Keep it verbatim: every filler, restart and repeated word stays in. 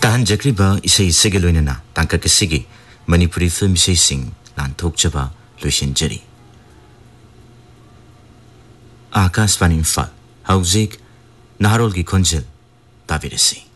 ꯇꯥꯍꯟꯖꯈ꯭ꯔꯤꯕ ꯏꯁꯩ ꯑꯁꯤꯒ ꯂꯣꯏꯅꯅ ꯇꯥꯡꯀꯛ ꯑꯁꯤꯒꯤ ꯃꯅꯤꯄꯨꯔꯤ ꯐꯤꯜꯝ ꯏꯁꯩꯁꯤꯡ ꯂꯥꯟꯊꯣꯛꯆꯕ ꯂꯣꯏꯁꯤꯟꯖꯔꯤ꯫ आकाशवाणी इम्फाल हौजिक नारोल की खोंजेल ताबीरसी।